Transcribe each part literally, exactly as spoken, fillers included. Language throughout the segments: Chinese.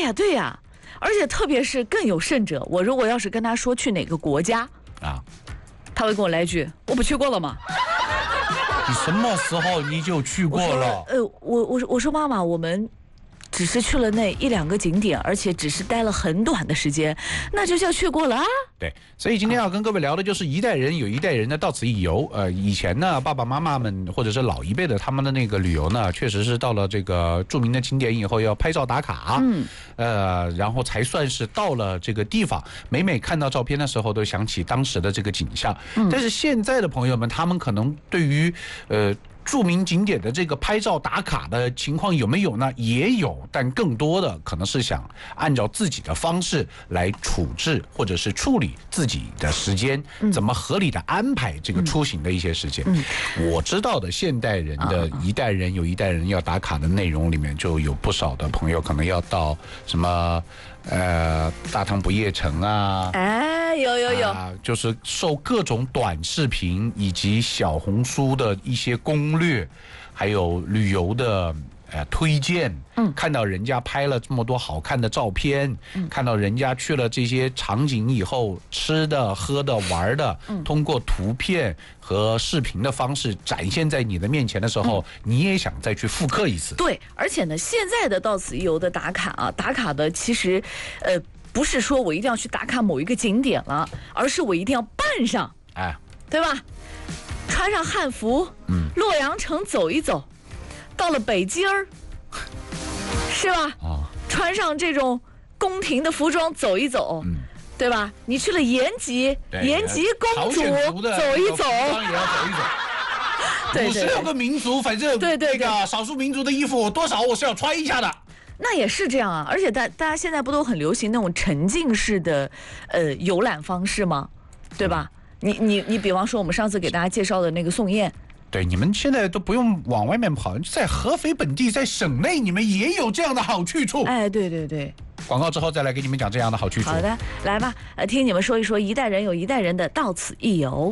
呀，对呀，而且特别是更有甚者，我如果要是跟他说去哪个国家啊，他会跟我来一句：“我不去过了吗？” 你什么时候你就去过了？ 呃，我我我说妈妈，我们只是去了那一两个景点，而且只是待了很短的时间，那就叫去过了啊。 对，所以今天要跟各位聊的就是一代人有一代人的到此一游。呃，以前呢，爸爸妈妈们或者是老一辈的他们的那个旅游呢，确实是到了这个著名的景点以后要拍照打卡，嗯，呃，然后才算是到了这个地方。每每看到照片的时候，都想起当时的这个景象。嗯、但是现在的朋友们，他们可能对于呃。著名景点的这个拍照打卡的情况有没有呢？也有，但更多的可能是想按照自己的方式来处置或者是处理自己的时间，嗯、怎么合理的安排这个出行的一些时间。嗯、我知道的现代人的一代人有一代人要打卡的内容里面，就有不少的朋友可能要到什么。呃，大唐不夜城啊， 哎，有有有、啊， 就是受各种短视频以及小红书的一些攻略，还有旅游的呃推荐，嗯，看到人家拍了这么多好看的照片，嗯，看到人家去了这些场景以后，吃的、喝的、玩的，嗯，通过图片和视频的方式展现在你的面前的时候，嗯、你也想再去复刻一次。 对，而且呢，现在的到此一游的打卡啊，打卡的其实，呃，不是说我一定要去打卡某一个景点了，而是我一定要扮上，哎，对吧？穿上汉服，嗯，洛阳城走一走，到了北京儿，是吧？啊，穿上这种宫廷的服装走一走，嗯。对吧？你去了延吉，延吉公主走一走， 也要走一走。 对， 五十六个民族，反正对对那个少数民族的衣服多少我是要穿一下的。 那也是这样啊，而且大大家现在不都很流行那种沉浸式的呃游览方式吗？对吧？你你你，比方说我们上次给大家介绍的那个宋燕。 对，你们现在都不用往外面跑，在合肥本地，在省内，你们也有这样的好去处。 哎，对对对。 广告之后再来给你们讲这样的好去处。 好的，来吧，呃，听你们说一说一代人有一代人的到此一游。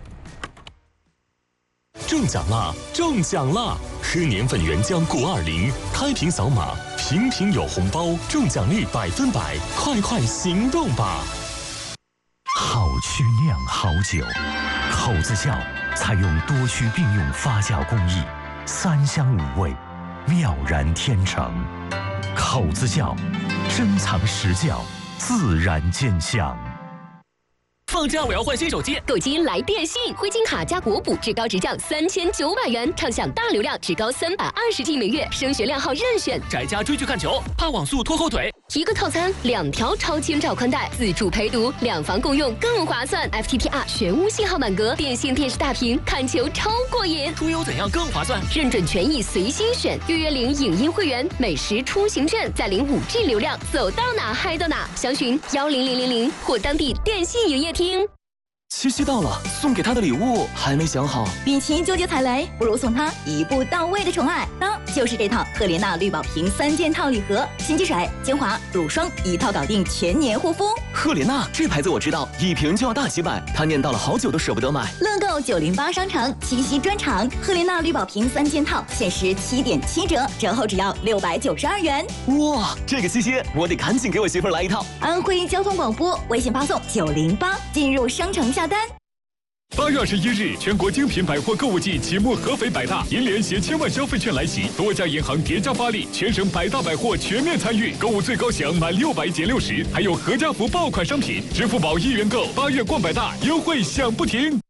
中奖啦！中奖啦！喝年份原浆谷二零，开瓶扫码，瓶瓶有红包，中奖率百分百，快快行动吧！ 好曲酿好酒，口子窖采用多区并用发酵工艺，三香五味，妙然天成。口子窖，珍藏实窖，自然见香。 放假我要换新手机， 购机来电信，灰金卡加国补，至高直降三千九百元，畅享大流量，至高三百二十 G 每月，升学量号任选。 宅家追剧看球，怕网速拖后腿。 一个套餐，两条超千兆宽带，自助陪读，两房共用更划算。F T T R 全屋信号满格，电信电视大屏，看球超过瘾。 出游怎样更划算？ 认准权益随心选，预约领影音会员，美食出行券，再领 五 G 流量，走到哪嗨到哪。详询幺零零零零或当地电信营业厅。 七夕到了，送给他的礼物还没想好。 与其纠结踩雷，不如送他一步到位的宠爱。当就是这套赫莲娜绿宝瓶三件套礼盒，洗洁水、精华、乳霜一套搞定全年护肤。 赫莲娜这牌子我知道，一瓶就要大几百，他念叨了好久都舍不得买。 乐购九零八商城七夕专场，赫莲娜绿宝瓶三件套限时七点七折，折后只要六百九十二元。 哇，这个七夕我得赶紧给我媳妇来一套。 安徽交通广播微信发送九零八进入商城下单。 八月二十一日，全国精品百货购物季启幕，合肥百大银联携千万消费券来袭，多家银行叠加发力，全省百大百货全面参与，购物最高享满六百减六十，还有合家福爆款商品，支付宝一元购，八月逛百大优惠享不停。